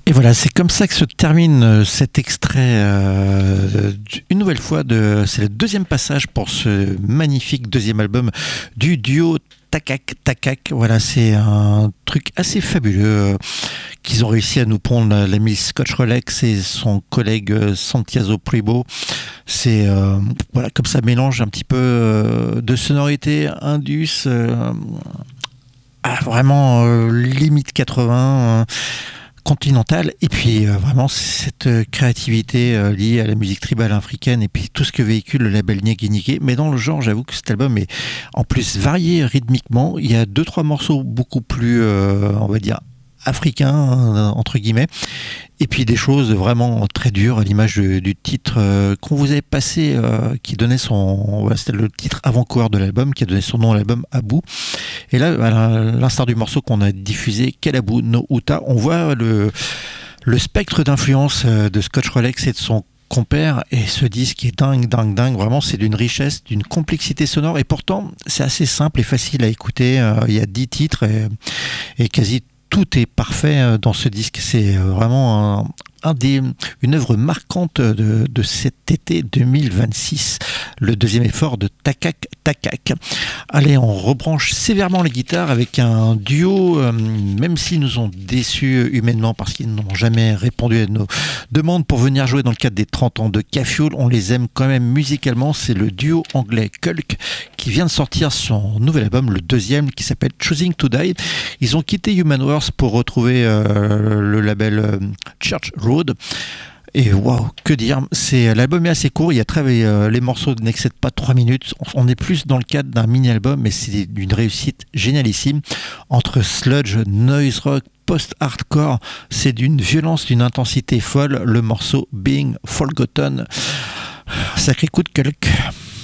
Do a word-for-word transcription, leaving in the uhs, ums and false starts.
Et voilà, c'est comme ça que se termine euh, cet extrait euh, une nouvelle fois. De, c'est le deuxième passage pour ce magnifique deuxième album du duo Takak Takak. Voilà, c'est un truc assez fabuleux euh, qu'ils ont réussi à nous prendre, l'ami Scotch Rolex et son collègue euh, Santiago Pribo. C'est euh, voilà, comme ça mélange un petit peu euh, de sonorité indus, euh, à vraiment euh, limite quatre-vingts. Euh, continentale, et puis euh, vraiment cette euh, créativité euh, liée à la musique tribale africaine et puis tout ce que véhicule le label Nyege Nyege. Mais dans le genre, j'avoue que cet album est en plus varié rythmiquement. Il y a deux trois morceaux beaucoup plus euh, on va dire africains euh, entre guillemets, et puis des choses vraiment très dures à l'image du, du titre euh, qu'on vous avait passé, euh, qui donnait son, voilà, c'était le titre avant-coureur de l'album, qui a donné son nom à l'album Abou. Et là, à l'instar du morceau qu'on a diffusé, Kelabou no Uta, on voit le, le spectre d'influence de Scotch Rolex et de son compère, et ce disque est dingue, dingue, dingue. Vraiment, c'est d'une richesse, d'une complexité sonore, et pourtant, c'est assez simple et facile à écouter. Euh, il y a dix titres et, et quasi tout est parfait dans ce disque. C'est vraiment un, un des, une œuvre marquante de, de cet été deux mille vingt-six. Le deuxième effort de Takak Takak. Allez, on rebranche sévèrement les guitares avec un duo, euh, même s'ils nous ont déçus humainement parce qu'ils n'ont jamais répondu à nos demandes pour venir jouer dans le cadre des trente ans de K-Fuel, on les aime quand même musicalement. C'est le duo anglais Kulk qui vient de sortir son nouvel album, le deuxième, qui s'appelle Choosing to Die. Ils ont quitté Human Wars pour retrouver euh, le label euh, Church Road. Et waouh, que dire, c'est, l'album est assez court, il y a très, euh, les morceaux n'excèdent pas trois minutes, on est plus dans le cadre d'un mini-album, mais c'est d'une réussite génialissime. Entre sludge, noise rock, post-hardcore, c'est d'une violence, d'une intensité folle. Le morceau Being Forgotten, sacré coup de Kulk.